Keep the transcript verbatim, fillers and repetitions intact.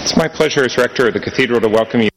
It's my pleasure as rector of the cathedral to welcome you